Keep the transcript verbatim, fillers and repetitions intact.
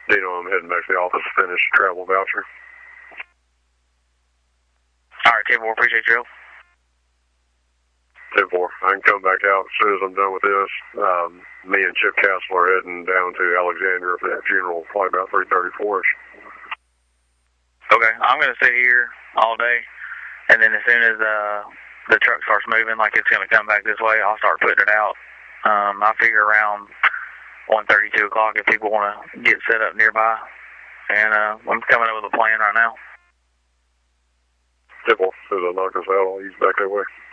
Dino, I'm heading back to the office to finish the travel voucher. All right, ten four, appreciate you. ten four, I can come back out as soon as I'm done with this. Um, me and Chip Castle are heading down to Alexandria for that funeral, probably about three thirty-four-ish. Okay, I'm going to sit here all day, and then as soon as uh, the truck starts moving, like it's going to come back this way, I'll start putting it out. Um, I figure around one thirty, two o'clock if people want to get set up nearby. And uh, I'm coming up with a plan right now. Simple. As soon as I knock this out, I'll ease back that way.